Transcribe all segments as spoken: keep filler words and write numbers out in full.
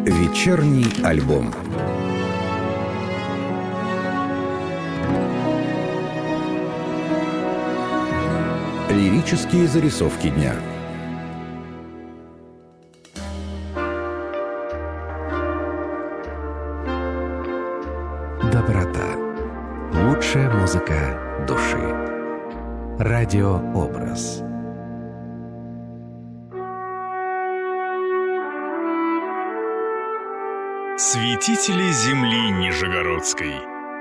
Вечерний альбом. Лирические зарисовки дня. Доброта. Лучшая музыка души. Радиообраз. Святители земли Нижегородской.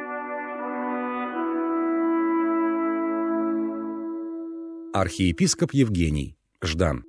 Архиепископ Евгений, Ждан.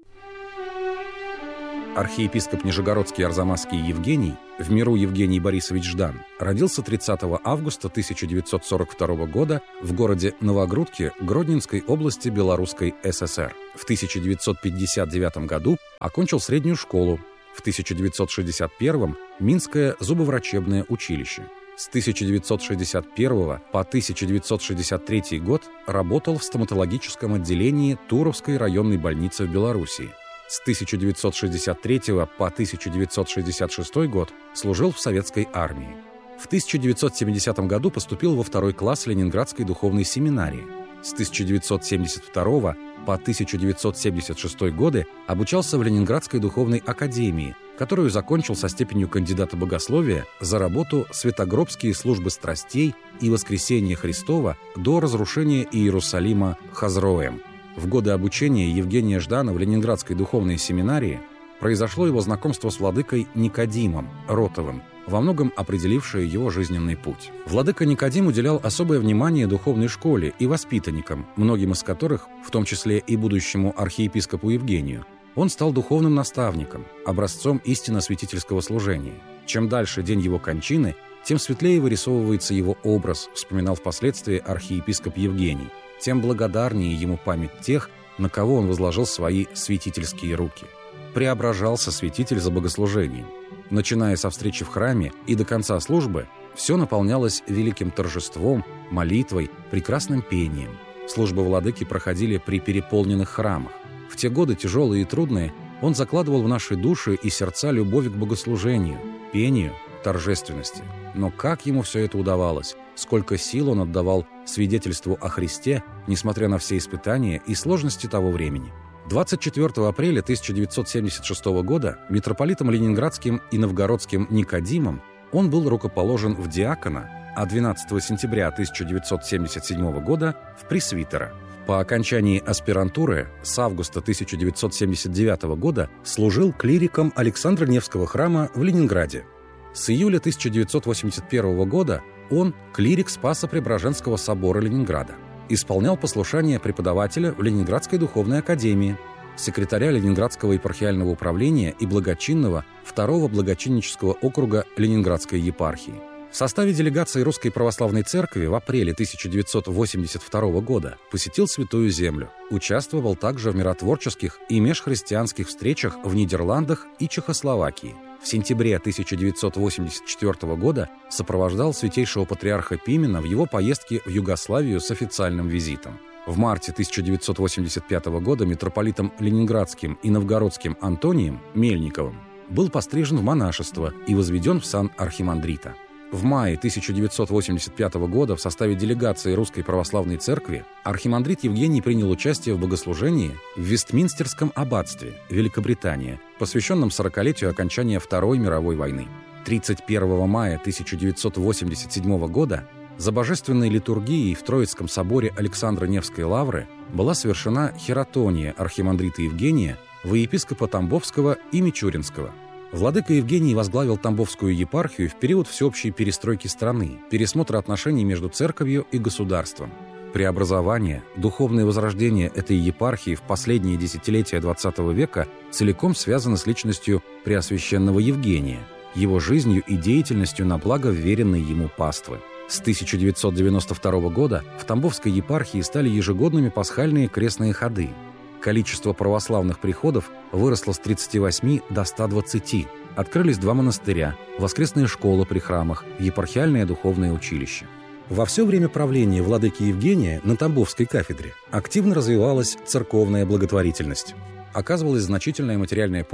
Архиепископ Нижегородский Арзамасский Евгений, в миру Евгений Борисович Ждан, родился тридцатого августа тысяча девятьсот сорок второго года в городе Новогрудке Гродненской области Белорусской ССР. В тысяча девятьсот пятьдесят девятом году окончил среднюю школу. В тысяча девятьсот шестьдесят первом – Минское зубоврачебное училище. С тысяча девятьсот шестьдесят первого по тысяча девятьсот шестьдесят третий год работал в стоматологическом отделении Туровской районной больницы в Белоруссии. С тысяча девятьсот шестьдесят третьего по тысяча девятьсот шестьдесят шестой год служил в советской армии. В тысяча девятьсот семидесятом году поступил во второй класс Ленинградской духовной семинарии. С тысяча девятьсот семьдесят второго по тысяча девятьсот семьдесят шестой годы обучался в Ленинградской духовной академии, которую закончил со степенью кандидата богословия за работу «Святогробские службы страстей и воскресения Христова до разрушения Иерусалима Хазроем». В годы обучения Евгения Ждана в Ленинградской духовной семинарии произошло его знакомство с владыкой Никодимом Ротовым, во многом определившее его жизненный путь. Владыка Никодим уделял особое внимание духовной школе и воспитанникам, многим из которых, в том числе и будущему архиепископу Евгению, он стал духовным наставником, образцом истинно святительского служения. Чем дальше день его кончины, тем светлее вырисовывается его образ, вспоминал впоследствии архиепископ Евгений, тем благодарнее ему память тех, на кого он возложил свои святительские руки. Преображался святитель за богослужением. Начиная со встречи в храме и до конца службы, все наполнялось великим торжеством, молитвой, прекрасным пением. Службы владыки проходили при переполненных храмах. В те годы, тяжелые и трудные, он закладывал в наши души и сердца любовь к богослужению, пению, торжественности. Но как ему все это удавалось? Сколько сил он отдавал свидетельству о Христе, несмотря на все испытания и сложности того времени. двадцать четвёртого апреля тысяча девятьсот семьдесят шестого года митрополитом Ленинградским и Новгородским Никодимом он был рукоположен в диакона, а двенадцатого сентября тысяча девятьсот семьдесят седьмого года в пресвитера. По окончании аспирантуры с августа тысяча девятьсот семьдесят девятого года служил клириком Александра Невского храма в Ленинграде. С июля тысяча девятьсот восемьдесят первого года он клирик Спасо-Преображенского собора Ленинграда. Исполнял послушание преподавателя в Ленинградской духовной академии, секретаря Ленинградского епархиального управления и благочинного второго благочиннического округа Ленинградской епархии. В составе делегации Русской Православной Церкви в апреле тысяча девятьсот восемьдесят второго года посетил Святую Землю, участвовал также в миротворческих и межхристианских встречах в Нидерландах и Чехословакии. В сентябре тысяча девятьсот восемьдесят четвёртого года сопровождал святейшего патриарха Пимена в его поездке в Югославию с официальным визитом. В марте тысяча девятьсот восемьдесят пятого года митрополитом Ленинградским и Новгородским Антонием Мельниковым был пострижен в монашество и возведен в сан архимандрита. В мае тысяча девятьсот восемьдесят пятого года в составе делегации Русской Православной Церкви архимандрит Евгений принял участие в богослужении в Вестминстерском аббатстве, Великобритания, посвященном сорокалетию окончания Второй мировой войны. тридцать первого мая тысяча девятьсот восемьдесят седьмого года за божественной литургией в Троицком соборе Александра Невской лавры была совершена хератония архимандрита Евгения во епископа Тамбовского и Мичуринского. Владыка Евгений возглавил Тамбовскую епархию в период всеобщей перестройки страны, пересмотра отношений между церковью и государством. Преобразование, духовное возрождение этой епархии в последние десятилетия двадцатого века целиком связано с личностью Преосвященного Евгения, его жизнью и деятельностью на благо вверенной ему паствы. С тысяча девятьсот девяносто второго года в Тамбовской епархии стали ежегодными пасхальные крестные ходы. Количество православных приходов выросло с тридцати восьми до ста двадцати. Открылись два монастыря, воскресная школа при храмах, епархиальное духовное училище. Во все время правления владыки Евгения на Тамбовской кафедре активно развивалась церковная благотворительность. Оказывалась значительная материальная помощь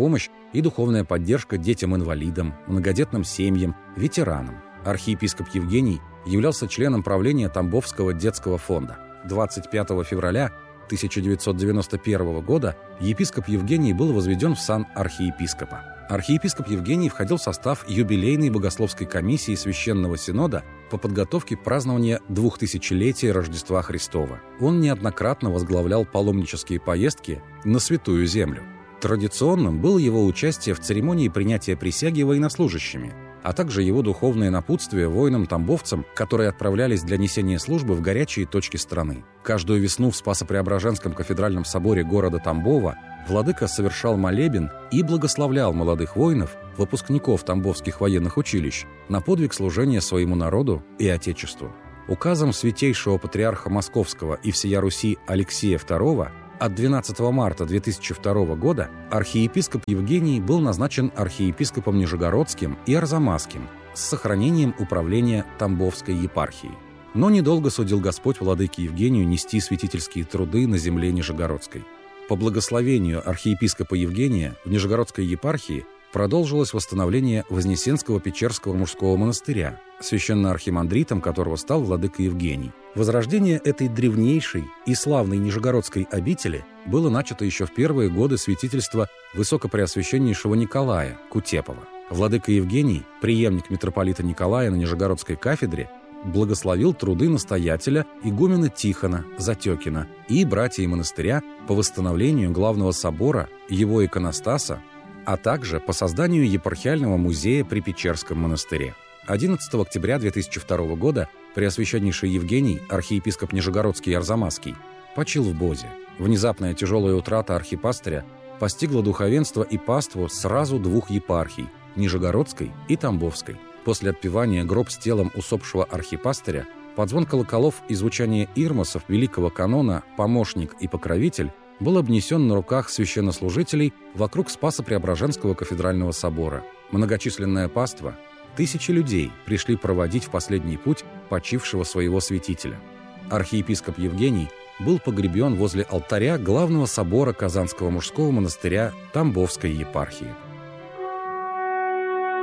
и духовная поддержка детям-инвалидам, многодетным семьям, ветеранам. Архиепископ Евгений являлся членом правления Тамбовского детского фонда. двадцать пятого февраля тысяча девятьсот девяносто первого года епископ Евгений был возведен в сан архиепископа. Архиепископ Евгений входил в состав юбилейной богословской комиссии Священного Синода по подготовке празднования двухтысячелетия Рождества Христова. Он неоднократно возглавлял паломнические поездки на Святую Землю. Традиционным было его участие в церемонии принятия присяги военнослужащими, а также его духовное напутствие воинам-тамбовцам, которые отправлялись для несения службы в горячие точки страны. Каждую весну в Спасо-Преображенском кафедральном соборе города Тамбова владыка совершал молебен и благословлял молодых воинов, выпускников тамбовских военных училищ, на подвиг служения своему народу и Отечеству. Указом святейшего патриарха Московского и всея Руси Алексея второго от двенадцатого марта две тысячи второго года архиепископ Евгений был назначен архиепископом Нижегородским и Арзамасским с сохранением управления Тамбовской епархией. Но недолго судил Господь владыке Евгению нести святительские труды на земле Нижегородской. По благословению архиепископа Евгения в Нижегородской епархии продолжилось восстановление Вознесенского Печерского мужского монастыря, священноархимандритом которого стал владыка Евгений. Возрождение этой древнейшей и славной Нижегородской обители было начато еще в первые годы святительства высокопреосвященнейшего Николая Кутепова. Владыка Евгений, преемник митрополита Николая на Нижегородской кафедре, благословил труды настоятеля игумена Тихона Затекина и братьев монастыря по восстановлению главного собора, его иконостаса, а также по созданию епархиального музея при Печерском монастыре. одиннадцатого октября две тысячи второго года преосвященнейший Евгений, архиепископ Нижегородский и Арзамасский, почил в Бозе. Внезапная тяжелая утрата архипастыря постигла духовенство и паству сразу двух епархий – Нижегородской и Тамбовской. После отпевания гроб с телом усопшего архипастыря, под звон колоколов и звучание ирмосов великого канона «Помощник и покровитель» был обнесен на руках священнослужителей вокруг Спасо-Преображенского кафедрального собора. Многочисленная паства, тысячи людей пришли проводить в последний путь почившего своего святителя. Архиепископ Евгений был погребен возле алтаря главного собора Казанского мужского монастыря Тамбовской епархии.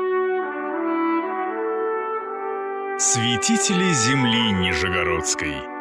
Святители земли Нижегородской.